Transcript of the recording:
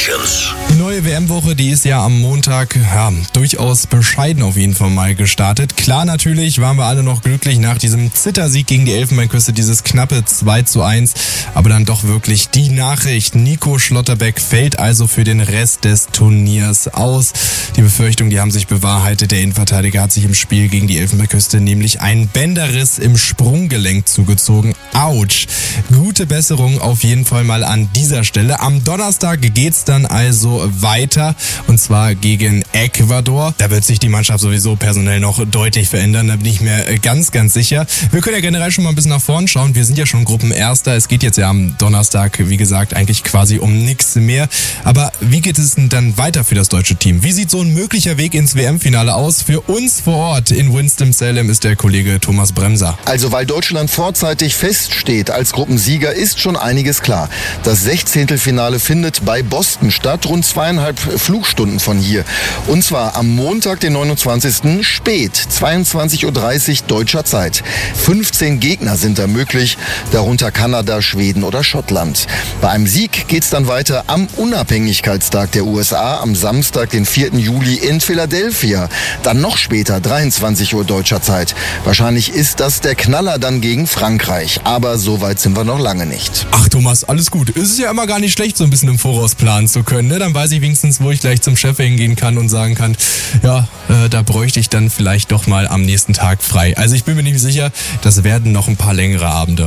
Legends. Die neue WM-Woche, die ist ja am Montag durchaus bescheiden auf jeden Fall mal gestartet. Klar, natürlich waren wir alle noch glücklich nach diesem Zittersieg gegen die Elfenbeinküste, dieses knappe 2:1. Aber dann doch wirklich die Nachricht, Nico Schlotterbeck fällt also für den Rest des Turniers aus. Die Befürchtung, die haben sich bewahrheitet. Der Innenverteidiger hat sich im Spiel gegen die Elfenbeinküste nämlich einen Bänderriss im Sprunggelenk zugezogen. Autsch! Gute Besserung auf jeden Fall mal an dieser Stelle. Am Donnerstag geht's dann also weiter und zwar gegen Ecuador. Da wird sich die Mannschaft sowieso personell noch deutlich verändern, da bin ich mir ganz, ganz sicher. Wir können ja generell schon mal ein bisschen nach vorn schauen. Wir sind ja schon Gruppenerster. Es geht jetzt ja am Donnerstag, wie gesagt, eigentlich quasi um nichts mehr. Aber wie geht es denn dann weiter für das deutsche Team? Wie sieht so ein möglicher Weg ins WM-Finale aus? Für uns vor Ort in Winston-Salem ist der Kollege Thomas Bremser. Also weil Deutschland vorzeitig feststeht als Gruppensieger, ist schon einiges klar. Das 16. findet bei Boston statt, rund 2,5 Flugstunden von hier. Und zwar am Montag, den 29. spät, 22:30 Uhr deutscher Zeit. 15 Gegner sind da möglich, darunter Kanada, Schweden oder Schottland. Bei einem Sieg geht's dann weiter am Unabhängigkeitstag der USA am Samstag, den 4. Juli in Philadelphia. Dann noch später, 23 Uhr deutscher Zeit. Wahrscheinlich ist das der Knaller dann gegen Frankreich. Aber so weit sind wir noch lange nicht. Ach Thomas, alles gut. Es ist ja immer gar nicht schlecht, so ein bisschen im Voraus planen zu können. Ne? Dann weiß ich wenigstens, wo ich gleich zum Chef hingehen kann und sagen kann, ja, da bräuchte ich dann vielleicht doch mal am nächsten Tag frei. Also ich bin mir nicht sicher, das werden noch ein paar längere Abende.